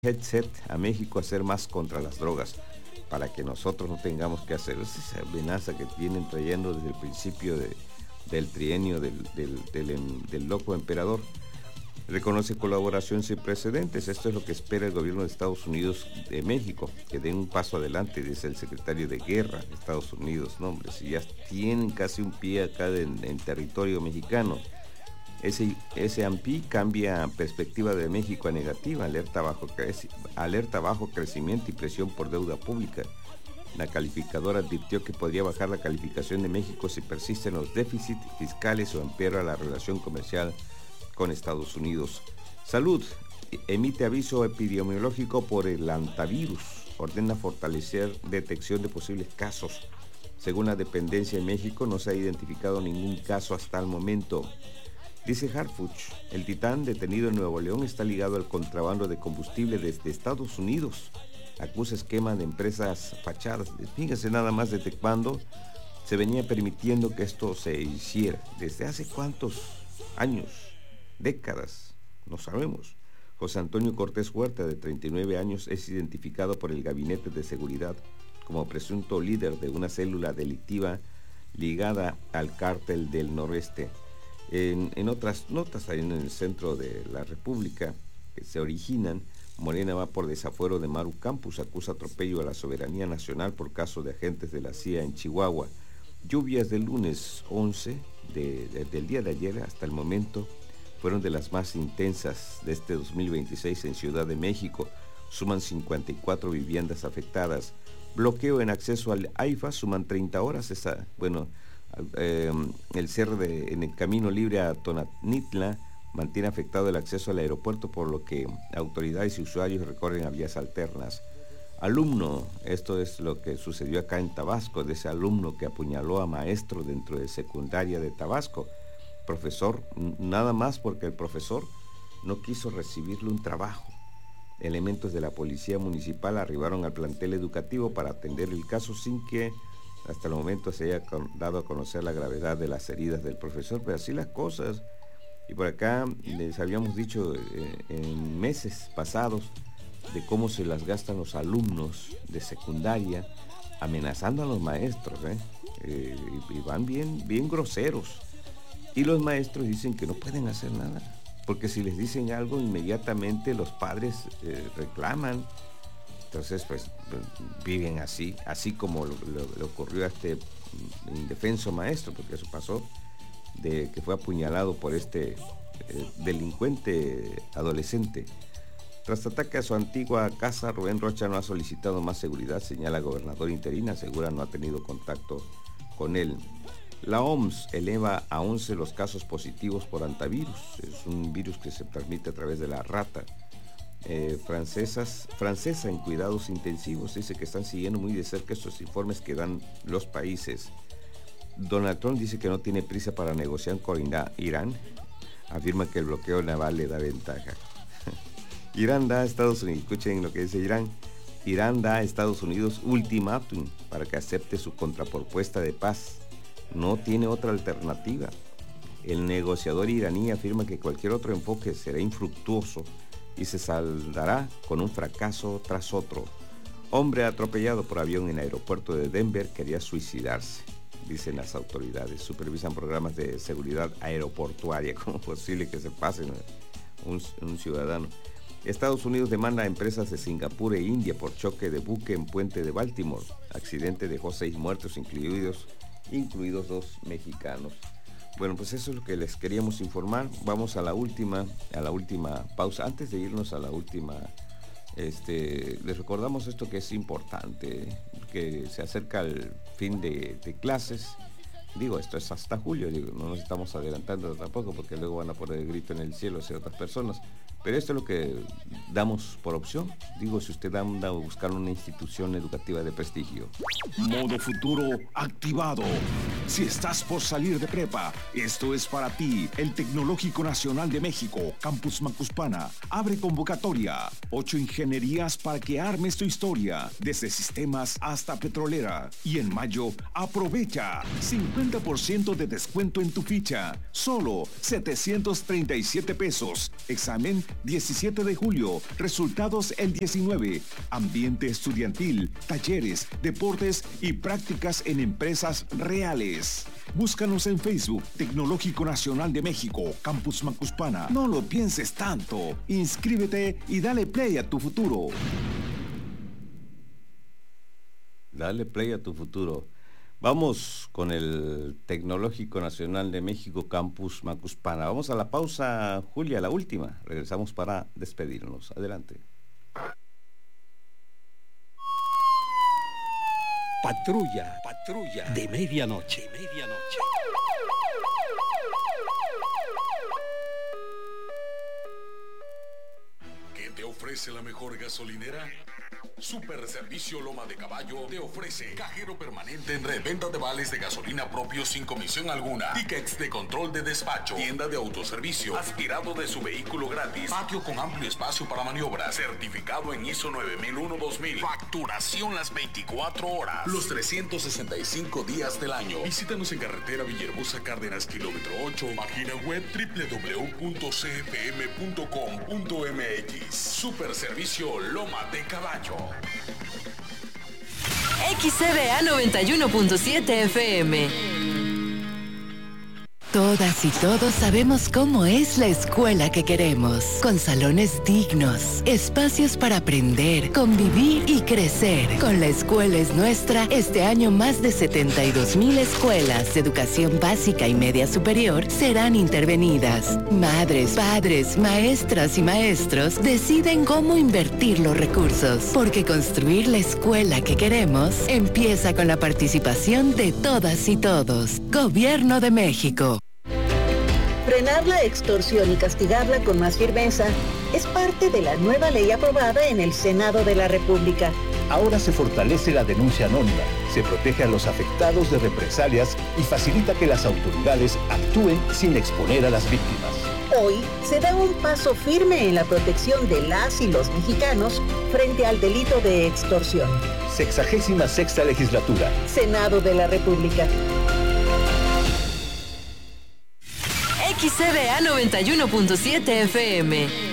headset a México a hacer más contra las drogas, para que nosotros no tengamos que hacer esa amenaza que vienen trayendo desde el principio del trienio del loco emperador. Reconoce colaboración sin precedentes. Esto es lo que espera el gobierno de Estados Unidos de México, que den un paso adelante, dice el secretario de Guerra de Estados Unidos. No, hombre, si ya tienen casi un pie acá en territorio mexicano. Ese AMPI cambia perspectiva de México a negativa, alerta bajo crecimiento y presión por deuda pública. La calificadora advirtió que podría bajar la calificación de México si persisten los déficits fiscales o empeora la relación comercial con Estados Unidos. Salud emite aviso epidemiológico por el hantavirus. Ordena fortalecer detección de posibles casos. Según la dependencia en México, no se ha identificado ningún caso hasta el momento. Dice Harfuch, el Titán detenido en Nuevo León está ligado al contrabando de combustible desde Estados Unidos. Acusa esquema de empresas fachadas. Fíjense nada más desde cuándo se venía permitiendo que esto se hiciera. ¿Desde hace cuántos años? Décadas, no sabemos. José Antonio Cortés Huerta, de 39 años, es identificado por el Gabinete de Seguridad como presunto líder de una célula delictiva ligada al cártel del Noreste. En otras notas, ahí en el centro de la República, que se originan, Morena va por desafuero de Maru Campos, acusa atropello a la soberanía nacional por caso de agentes de la CIA en Chihuahua. Lluvias del lunes 11, del día de ayer hasta el momento, fueron de las más intensas de este 2026 en Ciudad de México. Suman 54 viviendas afectadas. Bloqueo en acceso al AIFA, suman 30 horas. El cierre en el camino libre a Tonanitla mantiene afectado el acceso al aeropuerto, por lo que autoridades y usuarios recorren a vías alternas. Alumno, esto es lo que sucedió acá en Tabasco, de ese alumno que apuñaló a maestro dentro de secundaria de Tabasco. Profesor, nada más porque el profesor no quiso recibirle un trabajo. Elementos de la policía municipal arribaron al plantel educativo para atender el caso sin que hasta el momento se haya dado a conocer la gravedad de las heridas del profesor, pero así las cosas. Y por acá les habíamos dicho en meses pasados de cómo se las gastan los alumnos de secundaria amenazando a los maestros, y van bien groseros. Y los maestros dicen que no pueden hacer nada, porque si les dicen algo inmediatamente los padres reclaman. Entonces, pues, viven así como le ocurrió a este indefenso maestro, porque eso pasó, de que fue apuñalado por este delincuente adolescente. Tras ataque a su antigua casa, Rubén Rocha no ha solicitado más seguridad, señala gobernador interina, asegura no ha tenido contacto con él. La OMS eleva a 11 los casos positivos por hantavirus. Es un virus que se transmite a través de la rata. Francesa en cuidados intensivos, dice que están siguiendo muy de cerca estos informes que dan los países. Donald Trump dice que no tiene prisa para negociar con Irán, afirma que el bloqueo naval le da ventaja. Irán da a Estados Unidos, escuchen lo que dice Irán da a Estados Unidos ultimátum para que acepte su contrapropuesta de paz. No tiene otra alternativa. El negociador iraní afirma que cualquier otro enfoque será infructuoso y se saldará con un fracaso tras otro. Hombre atropellado por avión en el aeropuerto de Denver quería suicidarse, dicen las autoridades. Supervisan programas de seguridad aeroportuaria. ¿Cómo es posible que se pase un ciudadano? Estados Unidos demanda a empresas de Singapur e India por choque de buque en puente de Baltimore. Accidente dejó 6 muertos, incluidos 2 mexicanos. Bueno, pues eso es lo que les queríamos informar. Vamos a la última pausa. Antes de irnos a la última, les recordamos esto que es importante, que se acerca el fin de clases. Digo, esto es hasta julio, no nos estamos adelantando tampoco, porque luego van a poner el grito en el cielo hacia otras personas. Pero esto es lo que damos por opción. Digo, si usted anda a buscar una institución educativa de prestigio. Modo futuro activado. Si estás por salir de prepa, esto es para ti. El Tecnológico Nacional de México, Campus Macuspana, abre convocatoria. 8 ingenierías para que armes tu historia, desde sistemas hasta petrolera. Y en mayo, aprovecha 50% de descuento en tu ficha. Solo 737 pesos. Examen 17 de julio, resultados el 19. Ambiente estudiantil, talleres, deportes y prácticas en empresas reales. Búscanos en Facebook, Tecnológico Nacional de México, Campus Macuspana. No lo pienses tanto. Inscríbete y dale play a tu futuro. Dale play a tu futuro. Vamos con el Tecnológico Nacional de México, Campus Macuspana. Vamos a la pausa, Julia, la última. Regresamos para despedirnos. Adelante. Patrulla de medianoche. ¿Qué te ofrece la mejor gasolinera? Super Servicio Loma de Caballo te ofrece cajero permanente en reventa de vales de gasolina propios sin comisión alguna, tickets de control de despacho, tienda de autoservicio, aspirado de su vehículo gratis, patio con amplio espacio para maniobras, certificado en ISO 9001-2000, facturación las 24 horas, los 365 días del año. Visítanos en carretera Villahermosa Cárdenas, kilómetro 8, página web www.cfm.com.mx. Super Servicio Loma de Caballo. XCBA 91.7 FM. Todas y todos sabemos cómo es la escuela que queremos, con salones dignos, espacios para aprender, convivir y crecer. Con La Escuela es Nuestra, este año más de 72,000 escuelas de educación básica y media superior serán intervenidas. Madres, padres, maestras y maestros deciden cómo invertir los recursos, porque construir la escuela que queremos empieza con la participación de todas y todos. Gobierno de México. Frenar la extorsión y castigarla con más firmeza es parte de la nueva ley aprobada en el Senado de la República. Ahora se fortalece la denuncia anónima, se protege a los afectados de represalias y facilita que las autoridades actúen sin exponer a las víctimas. Hoy se da un paso firme en la protección de las y los mexicanos frente al delito de extorsión. 66ª Legislatura. Senado de la República. XCBA 91.7 FM.